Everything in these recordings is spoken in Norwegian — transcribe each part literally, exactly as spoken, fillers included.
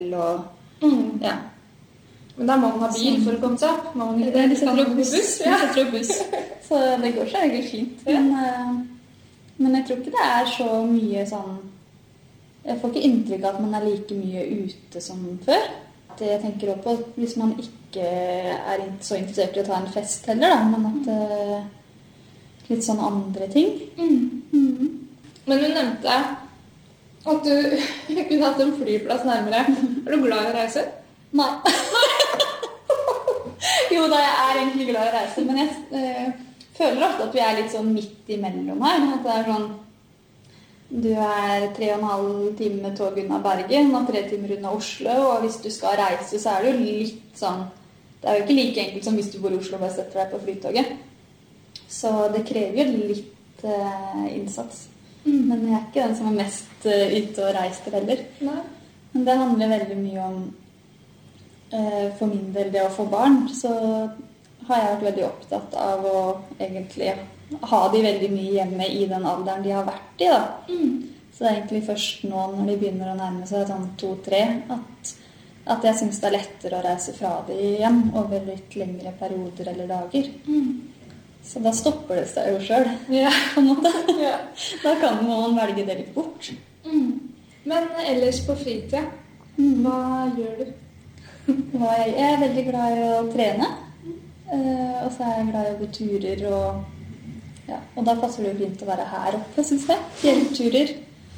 og Mm. ja. Men da må man ha bil for å komme seg opp. Må man ikke Det det? de setter Kan opp man buss. buss? De Ja. setter opp buss. Så det går seg egentlig fint. Men, eh, men jeg tror ikke det er så mye sånn Jeg får ikke inntrykk av at man er like mye ute som før. At Jeg tenker også på hvis man ikke er in- så interessert i å ta en fest heller, da, men at eh, litt sånn andre ting. Mm. Mhm. Men du nevnte at du kunne hatt en flyplass nærmere. Er du glad i å reise? Nei. Jo da, jeg er egentlig glad i å reise, men jeg eh, føler ofte at vi er litt sånn midt imellom her. At det er sånn Du er tre og en halv time med tog unna Bergen og tre timer unna Oslo, og hvis du skal reise, så er det jo litt sånn Det er jo ikke like enkelt som hvis du bor i Oslo og bare setter deg på flytoget. Så det krever jo litt eh, innsats. Mm. Men jeg er ikke den som er mest eh, ute og reiser heller. Nei. Men det handler veldig mye om eh, For min del det å få barn, så har jeg vært veldig opptatt av å egentlig ha de veldig mye hjemme i den alderen de har vært i, da. Mm. Så det er egentlig først nå når de begynner å nærme seg sånn to-tre, at, at jeg syns det er lettere å reise fra de igjen over litt lengre perioder eller dager. Mm. Så da stopper det seg jo sjøl, Ja. på en måte. Ja. Da kan man velge det litt bort. Mm. Men ellers på fritida, Mm. hva gjør du? Hva Jeg jeg er veldig glad i å trene. Eh, og så er jeg glad i å gå turer. Og, ja, og da passer det jo fint å være her oppe, syns jeg. Fjellturer.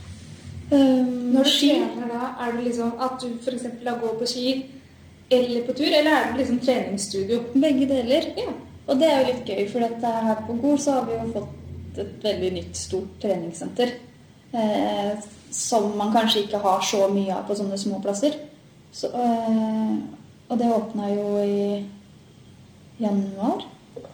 Um, Når du ski. trener da, er det liksom at du for eksempel da går på ski eller på tur, eller er det liksom treningsstudio? Begge deler. Ja. Og det er jo litt gøy, for at her på Gol så har vi jo fått et veldig nytt, stort treningssenter. Eh, som man kanskje ikke har så mye av på sånne små plasser. Så, eh, og det åpna jo i januar.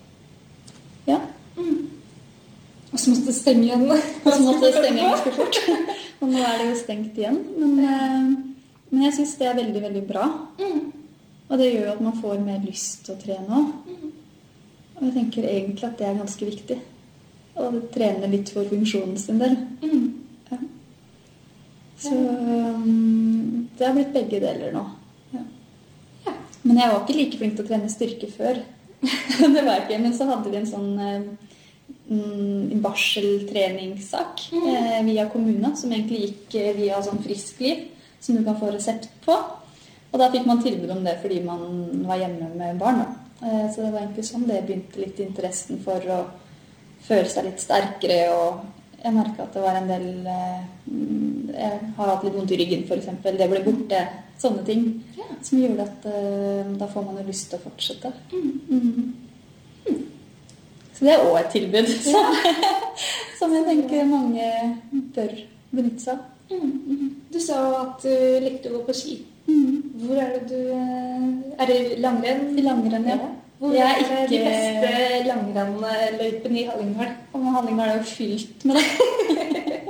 Ja. Mm. Og så måtte det stenge igjen. Og så måtte det stenge ganske fort. Og nå er det jo stengt igjen. Men, eh, men jeg syns det er veldig, veldig bra. Mm. Og det gjør jo at man får mer lyst til å trene òg. Mm. Og jeg tenker egentlig at det er ganske viktig. Å trene litt for funksjonen sin del. Mm. Ja. Så um, det har blitt begge deler nå. Ja. Ja. Men jeg var ikke like flink til å trene styrke før. Det var jeg ikke. Men så hadde vi en sånn eh, mm, barseltreningssak Mm. eh, via kommunen, som egentlig gikk eh, via sånn Friskliv, som du kan få resept på. Og da fikk man tilbud om det fordi man var hjemme med barn. Da. Eh, så det var egentlig sånn det begynte litt interessen for å føle seg litt sterkere. Og jeg merket at det var en del eh, mm, Jeg har hatt litt vondt i ryggen, for eksempel. Det ble borte. Sånne ting Ja. som gjorde at eh, da får man jo lyst til å fortsette. Mm. Mhm. Så det er også et tilbud som, som jeg tenker mange bør benytte seg av. Mm. Mm. Du sa jo at du likte å gå på ski. Hvor er det du eh, Er det langrenn? I langrenn, ja. Hvor Jeg er er de ikke- beste langrennløypene i Hallingdal? Og Hallingdal er jo fylt med det.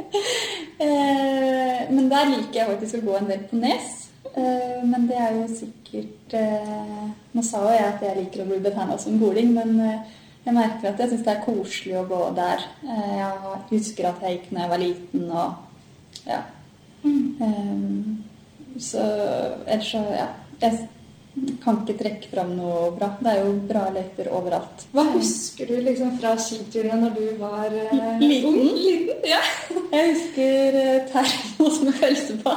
Eh, Men der liker jeg faktisk å gå en del på Nes. Eh, Men det er jo sikkert eh, Nå sa jo jeg at jeg liker å bli betegnet som goling, men eh, jeg merker at jeg synes det er koselig å gå der. Eh, Jeg husker at jeg gikk når jeg var liten, og ja. Eh, Så ellers så, ja. Jeg kan ikke trekke fram noe bra. Det er jo bra løyper overalt. Hva husker du liksom fra skiturene når du var eh, Liten? ung? Liten? Ja. Jeg husker eh, termos med pølse på.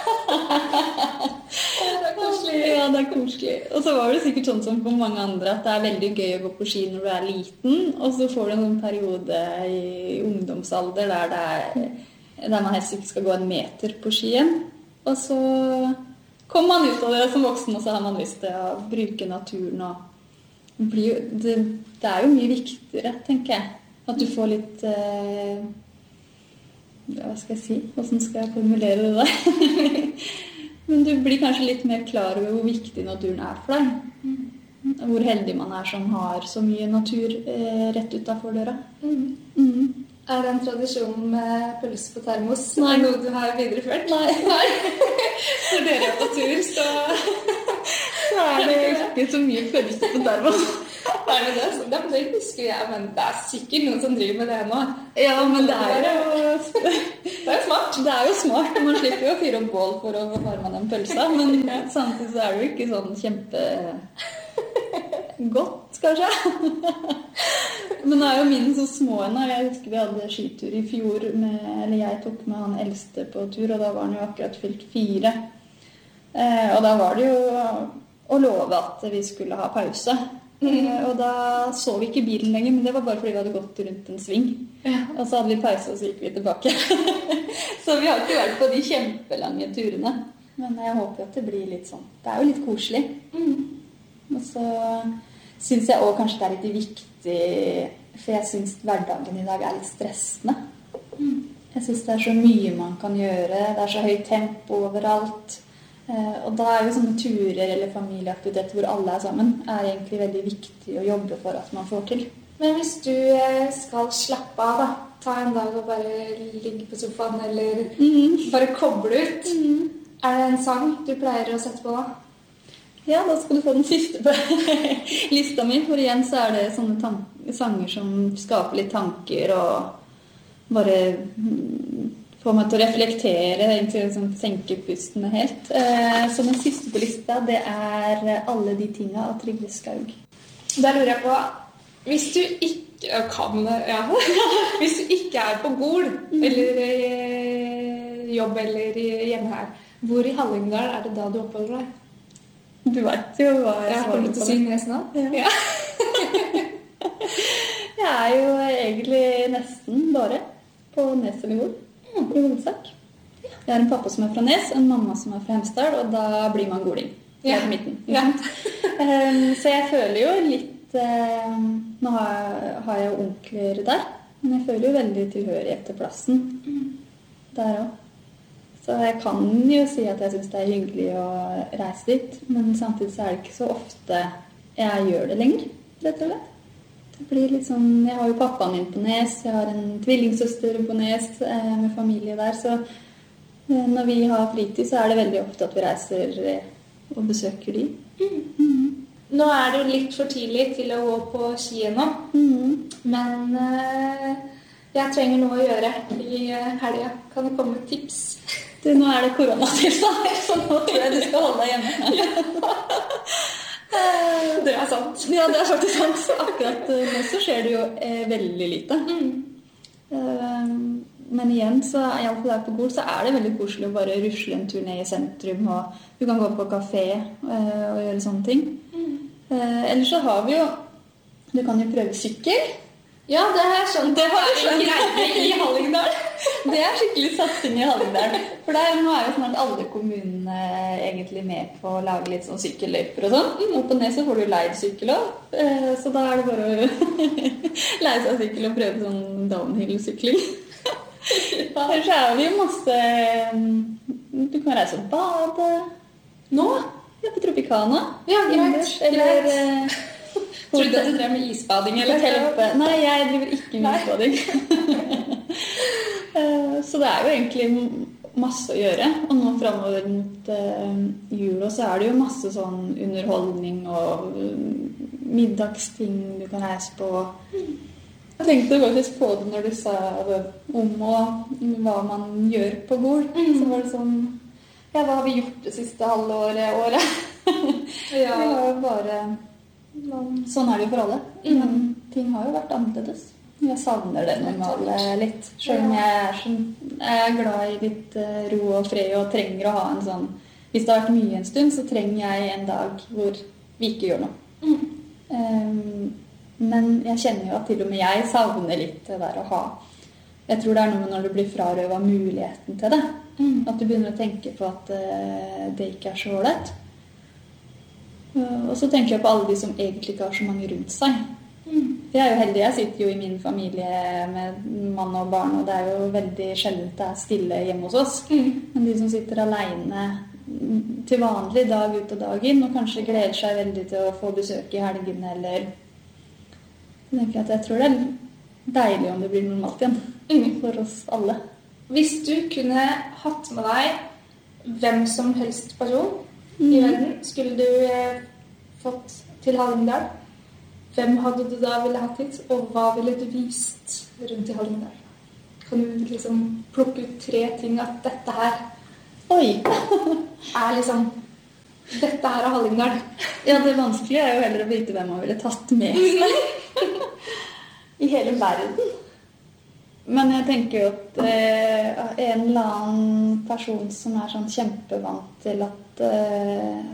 Det er koselig. Ja, det er koselig. Og så var det sikkert sånn som for mange andre at det er veldig gøy å gå på ski når du er liten, og så får du en sånn periode i ungdomsalder der, det er, der man helst ikke skal gå en meter på skien. Og så kommer man ut av det som voksen, og så har man lyst til å bruke naturen. Og det, blir jo, det, det er jo mye viktigere, tenker jeg. At du får litt eh, ja, hva skal jeg si? Hvordan skal jeg formulere det der? Men du blir kanskje litt mer klar over hvor viktig naturen er for deg. Hvor heldig man er som har så mye natur eh, rett utenfor døra. Mm. Mm. Er den tradisjonen med pølse på termos Nei. noe du har videreført? Nei. Når dere er på tur, så Så er det ikke så mye pølse på termos. Er det det? Så, det husker jeg, men det er sikkert noen som driver med det nå. Ja, men det er jo Det er smart. Det er jo smart. Man slipper jo å fyre opp bål for å varme den pølsa, men samtidig så er det jo ikke sånn kjempe godt, kanskje. Men nå er jo mine så små ennå. Jeg husker vi hadde skitur i fjor, med, eller jeg tok med han eldste på tur, og da var han jo akkurat fylt fire. Eh, og da var det jo å love at vi skulle ha pause. Mm. Eh, og da så vi ikke bilen lenger, men det var bare fordi vi hadde gått rundt en sving. Ja. Og så hadde vi pause, og så gikk vi tilbake. Så vi har ikke vært på de kjempelange turene. Men jeg håper at det blir litt sånn. Det er jo litt koselig. Mm. Og så synes jeg også kanskje det er litt viktig, for jeg synes hverdagen i dag er litt stressende. Mm. Jeg synes det er så mye man kan gjøre, det er så høyt tempo overalt. Eh, og da er jo sånne turer eller familieaktiviteter hvor alle er sammen, er egentlig veldig viktig å jobbe for at man får til. Men hvis du skal slappe av da, ta en dag og bare ligge på sofaen eller mm. bare koble ut, mm. er det en sang du pleier å sette på da? Ja, da skal du få den siste på lista mi, for igjen så er det sånne sanger som skaper litt tanker og bare mm, får meg til å reflektere, egentlig sånn, senke pustene helt. Eh, så den siste på lista, det er Alle de tinga av Trygve Skaug. Der lurer jeg på, hvis du ikke kan, ja, hvis du ikke er på Gol, mm. eller eh, jobb eller hjemme her, hvor i Hallingdal er det da du oppholder deg? Du vet jo hva jeg svarer på det. Jeg kommer til å si Nes nå. Ja. Jeg er jo egentlig nesten bare på Nes eller Gol, mm. i hovedsak. Jeg har en pappa som er fra Nes, en mamma som er fra Hemsedal, og da blir man goling. Ja. I midten. Ja. um, så jeg føler jo litt, um, nå har jeg, har jeg jo onkler der, men jeg føler jo veldig tilhørighet til plassen. Mm. Der også. Så jeg kan jo si at jeg synes det er hyggelig å reise dit, men samtidig så er det ikke så ofte jeg gjør det lenger, rett og slett. Det blir litt sånn, jeg har jo pappaen min på Nes, jeg har en tvillingsøster på Nes eh, med familie der, så eh, når vi har fritid så er det veldig ofte at vi reiser eh, og besøker de. Mm. Mm. Nå er det jo litt for tidlig til å gå på ski nå, mm. men eh, jeg trenger noe å gjøre i helga. Kan det komme tips? Du, nå er det koronatilstand, så nå tror jeg du skal holde deg hjemme. Det er sant. Ja, det er faktisk sant. Så akkurat nå så skjer det jo eh, veldig lite. Mm. Uh, men igjen, så i alle fall der på Gol, så er det veldig koselig å bare rusle en tur ned i sentrum, og du kan gå på kafé uh, og gjøre sånne ting. Mm. Uh, ellers så har vi jo, du kan jo prøve sykkel. Ja, det har jeg skjønt. Det har jeg skjønt. Greie i Hallingdal. Det er skikkelig satsing i Hallingdal. For der, nå er jo snart alle kommunene egentlig med på å lage litt sånn sykkelløyper og sånn. Mm. Og på Nes så får du leid sykkel også. Så da er det bare å leie seg sykkel og prøve sånn downhill-sykling. Ellers så er det jo masse... Du kan reise og bade. Nå? Ja, på Tropicana. Ja, greit. Eller... Tror du at du drev med isbading, eller? Telpe. Nei, jeg driver ikke med isbading. Så det er jo egentlig masse å gjøre. Og nå fremover mot uh, jul, så er det jo masse sånn underholdning og uh, middagsting du kan reise på. Jeg tenkte faktisk på det når du sa det, om og, hva man gjør på Gol. Mm. Så var det sånn, ja, hva har vi gjort det siste halvåret, året? Ja. Vi har jo bare... Sånn er det jo for alle. Men mm. ting har jo vært annerledes. Jeg savner det normale litt. Selv om jeg er, sånn, jeg er glad i litt ro og fred og trenger å ha en sånn... Hvis det har vært mye en stund, så trenger jeg en dag hvor vi ikke gjør noe. Mm. Um, men jeg kjenner jo at til og med jeg savner litt det der å ha. Jeg tror det er noe når du blir frarøvet muligheten til det. Mm. At du begynner å tenke på at uh, det ikke er så ålreit. Og så tenker jeg på alle de som egentlig ikke har så mange rundt seg. Mm. Jeg er jo heldig, jeg sitter jo i min familie med mann og barn, og det er jo veldig sjeldent det er stille hjemme hos oss. Mm. Men de som sitter alene til vanlig dag ut og dag inn, og kanskje gleder seg veldig til å få besøk i helgen, eller... Så tenker jeg at jeg tror det er deilig om det blir normalt igjen, mm. for oss alle. Hvis du kunne hatt med deg hvem som helst person, mm. i verden, skulle du eh, fått til Hallingdal? hvem hadde du da ville hatt hit, og hva ville du vist rundt i Hallingdal? Kan du liksom plukke ut tre ting at dette her Oi! er liksom, dette her er Hallingdal. Ja, det vanskelige er jo heller å vite hvem man ville tatt med seg i hele verden. Men jeg tenker jo at eh, en eller annen person som er sånn kjempevant til at eh,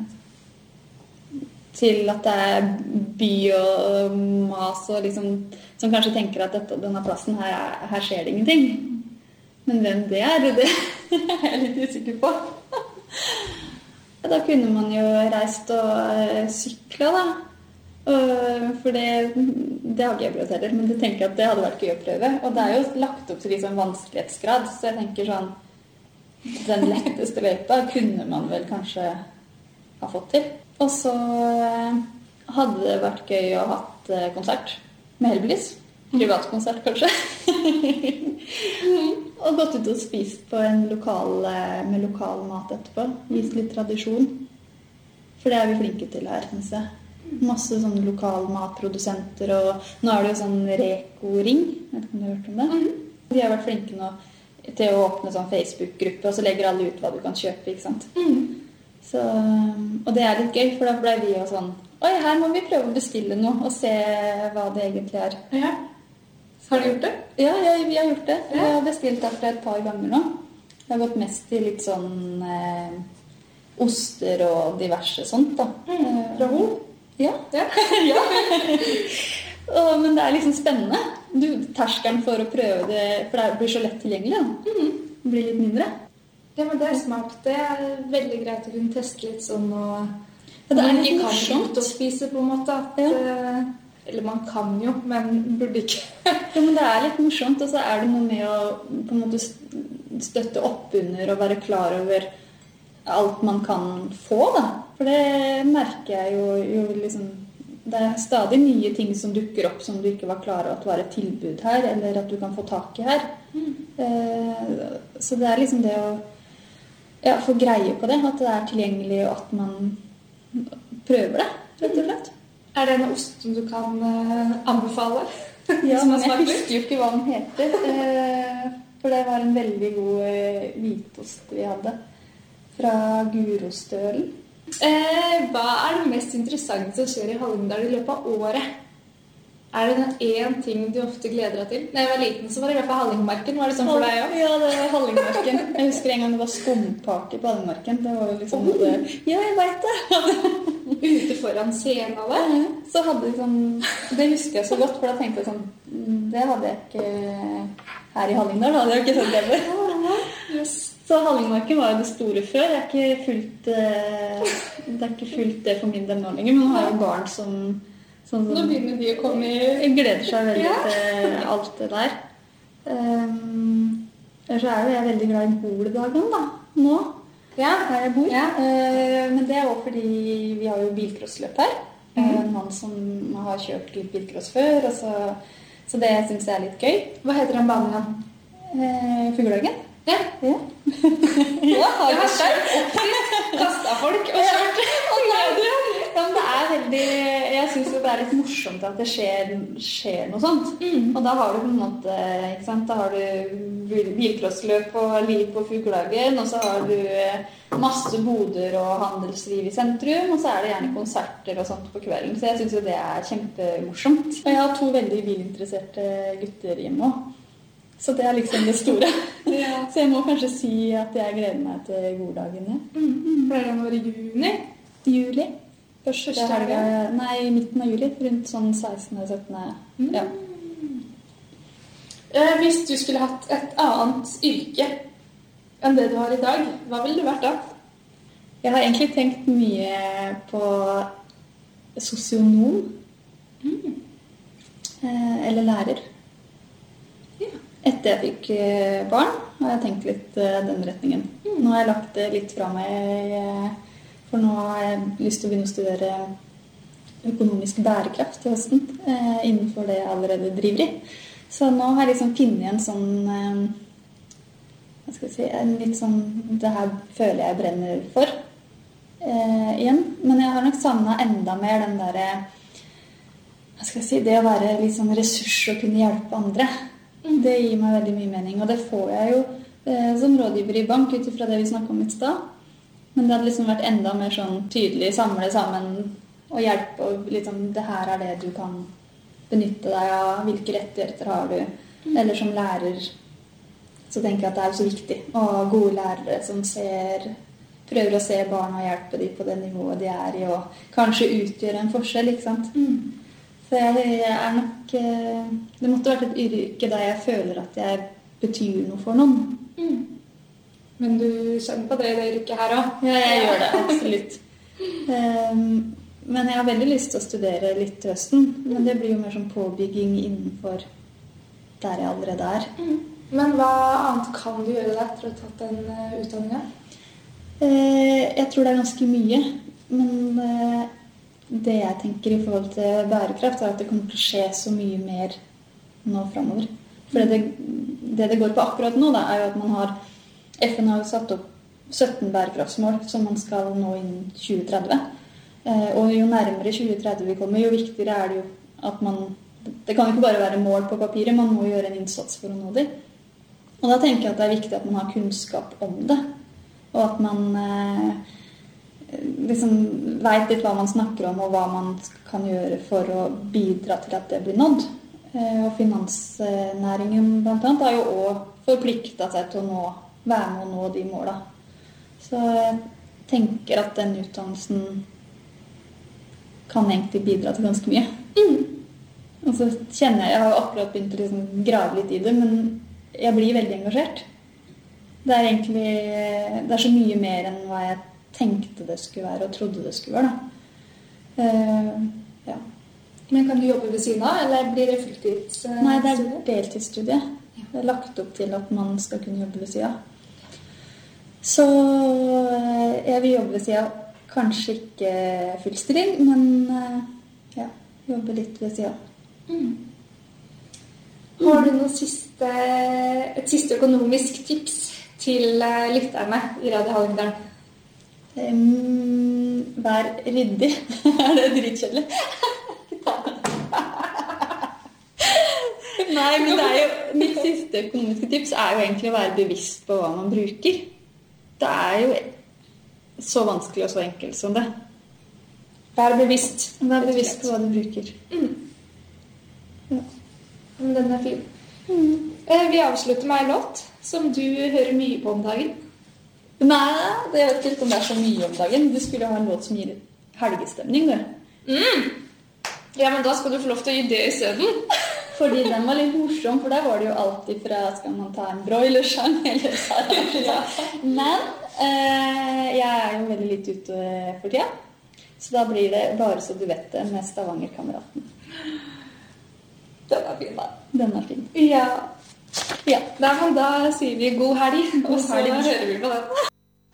til at det er by og mas og liksom, som kanskje tenker at dette, denne plassen her, er, her skjer det ingenting. Men hvem det er, det er jeg litt usikker på. Da kunne man jo reist og sykla da. For det, det har ikke jeg prøvd heller, men jeg tenker at det hadde vært gøy å prøve. Og det er jo lagt opp til liksom vanskelighetsgrad, så jeg tenker sånn, den letteste løypa kunne man vel kanskje ha fått til. Og så hadde det vært gøy å ha hatt konsert med Hellbillies. Privatkonsert kanskje. Og gått ut og spist på en lokal, med lokal mat etterpå. Vist litt tradisjon. For det er vi flinke til her, synes jeg. Masse sånne lokal matprodusenter, og nå er det jo sånn Reko-ring. Jeg vet ikke om du har hørt om det? Mm. De har vært flinke nå til å åpne sånn Facebook-gruppe, og så legger alle ut hva du kan kjøpe, ikke sant? Mm. Så, og det er litt gøy, for da ble vi jo sånn, oi, her må vi prøve å bestille noe, og se hva det egentlig er. Ja. Har du gjort det? Ja, ja, vi har gjort det. Vi har bestilt derfra et par ganger nå. Det har gått mest i litt sånn eh, oster og diverse sånt da. Mm. Fra Hol? Ja. Ja. Ja. Og, men det er liksom spennende. Du, terskelen for å prøve det, for det blir så lett tilgjengelig da. Mm. Det blir litt mindre. Ja, men det er smart. Det er veldig greit å kunne teste litt sånn, og ja, det er litt ikke morsomt kan ut og spise på en måte. At, ja. Eller man kan jo, men burde ikke. Ja, men det er litt morsomt, og så er det noe med å på en måte støtte opp under og være klar over alt man kan få da. For det merker jeg jo, jo liksom, det er stadig nye ting som dukker opp som du ikke var klar over at var et tilbud her, eller at du kan få tak i her. Mm. Eh, så det er liksom det å ja, få greie på det, at det er tilgjengelig og at man prøver det, rett og slett. Er det en ost som du kan uh, anbefale? Ja, men jeg husker jo ikke hva den heter, uh, for det var en veldig god uh, hvitost vi hadde fra Gurostølen. Eh, hva er det mest interessante som skjer i Hallingdal i løpet av året? Er det en ting du ofte gleder deg til? Da jeg var liten, så var det i hvert fall Hallingmarken. Var det sånn for deg også? Ja, det var Hallingmarken. Jeg husker en gang det var skumpake på Hallingmarken. Det var jo liksom oh. det, ja, jeg vet det. Ute foran scenen av det. Ja, så hadde liksom, det husker jeg så godt, for da tenkte jeg sånn, det hadde jeg ikke her i Hallingdal, da hadde jeg ikke sett det før. Yes. Så Hallingmarken var jo det store før. Det er ikke fullt, det er ikke fullt det for min del nå lenger, men nå har jeg jo barn som Sånn, Nå begynner de å komme i... Jeg gleder seg veldig ja. til alt det der. Um, så er jo jeg veldig glad i Boldagen da, nå. Ja, her jeg bor. Ja. Uh, men det er også fordi vi har jo bilcrossløp her. Mm. En mann som har kjørt litt bilcross før, og så, så det synes jeg er litt gøy. Hva heter den banen igjen? Uh, Fuglehagen. Ja. Ja. Ja, har jeg har kjørt opp dit, kastet folk og kjørt. Ja, men det er veldig, jeg synes jo det er litt morsomt at det skjer, skjer noe sånt. Mm. Og da har du på en måte, ikke sant, da har du bilcrossløp og liv på Fuglehagen, og så har du masse boder og handelsliv i sentrum, og så er det gjerne konserter og sånt på kvelden. Så jeg synes jo det er kjempemorsomt. Og jeg har to veldig bilinteresserte gutter hjemme også. Så det er liksom det store. Ja. Så jeg må kanskje si at jeg gleder meg til Boldagen. Ja. Mm. Pleier den å være i juni? Juli. Første helga, nei, i midten av juli, rundt sånn sekstende syttende Mm. Ja. Eh, hvis du skulle hatt et annet yrke enn det du har i dag, hva ville det vært da? Jeg har egentlig tenkt mye på sosionom. Mm. Eh, eller lærer. Ja. Etter jeg fikk barn, har jeg tenkt litt den retningen. Mm. Nå har jeg lagt det litt fra meg, for nå har jeg lyst til å begynne å studere økonomisk bærekraft til høsten, eh, innenfor det jeg allerede driver i. Så nå har jeg liksom finnet en sånn, eh, hva skal jeg si, en litt sånn, det her føler jeg brenner for eh, igjen. Men jeg har nok savnet enda mer den der hva skal jeg si, det å være litt sånn ressurs og kunne hjelpe andre, Mm. det gir meg veldig mye mening. Og det får jeg jo eh, som rådgiver i bank ut ifra det vi snakket om i stad. Men det hadde liksom vært enda mer sånn tydelig samle sammen og hjelpe. Og liksom, det her er det du kan benytte deg av. Hvilke rettigheter har du? Mm. Eller som lærer så tenker jeg at det er så viktig å ha gode lærere som ser, prøver å se barna og hjelpe dem på det nivået de er i, og kanskje utgjøre en forskjell, ikke sant? Mm. Så jeg er nok, eh, det måtte vært et yrke der jeg føler at jeg betyr noe for noen. Mm. Men du kjenner på det i det yrket her også? Ja, jeg gjør det, absolutt. Um, men jeg har veldig lyst til å studere litt til høsten, men det blir jo mer sånn påbygging innenfor der jeg allerede er. Mm. Men hva annet kan du gjøre etter å ha tatt den uh, utdanningen? Eh, jeg tror det er ganske mye, men eh, det jeg tenker i forhold til bærekraft er at det kommer til å skje så mye mer nå fremover. For det, det det går på akkurat nå da, er jo at man har, F N har jo satt opp sytten bærekraftsmål som man skal nå innen tjue tretti. Eh, og jo nærmere tjue tretti vi kommer, jo viktigere er det jo at man, det kan jo ikke bare være mål på papiret, man må gjøre en innsats for å nå dem. Og da tenker jeg at det er viktig at man har kunnskap om det, og at man eh, liksom vet litt hva man snakker om, og hva man kan gjøre for å bidra til at det blir nådd. Eh, og finansnæringen blant annet har jo også forpliktet seg til å nå, være med å nå de målene. Så jeg tenker at den utdannelsen kan egentlig bidra til ganske mye. Mm. Og så kjenner jeg, jeg har jo akkurat begynt å liksom grave litt i det, men jeg blir veldig engasjert. Det er egentlig, det er så mye mer enn hva jeg tenkte det skulle være, og trodde det skulle være, da. Uh, ja. Men kan du jobbe ved siden av, eller blir det fulltids? Uh, Nei, det er deltidsstudie. Det er lagt opp til at man skal kunne jobbe ved siden. Så uh, jeg vil jobbe ved siden. Kanskje ikke fullstilling, men uh, ja, jobbe litt ved siden. Mm. Har du noe siste, et siste økonomisk tips til uh, lytterne i Radio Hallingdal? Um, vær ryddig. Er det dritkjedelig? Nei, men det er jo, mitt siste økonomiske tips er jo egentlig å være bevisst på hva man bruker. Det er jo så vanskelig og så enkelt som det. Vær bevisst. Vær bevisst på hva du bruker. Mm. Ja. Den er fin. Mm. Vi avslutter med en låt som du hører mye på om dagen. Nei, det vet ikke om det er så mye om dagen. Du skulle ha en låt som gir helgestemning, du. Mm. Ja, men da skal du få lov til å gi det i stedet. Fordi den var litt morsom, for der var det jo alltid fra skal man ta en broilersang eller sarah. Men eh, jeg er jo veldig litt ute for tida. Så da blir det bare så du vet det med Stavanger-kameraten. Den er fin, da. Den er fin. Ja. Ja. Nei, men da sier vi god helg, og så helg. hører vi på den.